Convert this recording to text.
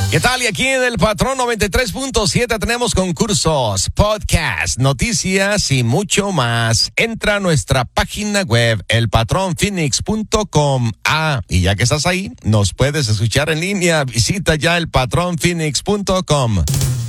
¿Qué tal? Y aquí en el Patrón 93.7 tenemos concursos, podcasts, noticias y mucho más. Entra a nuestra página web, elpatronphoenix.com. Y ya que estás ahí, nos puedes escuchar en línea. Visita ya elpatronphoenix.com.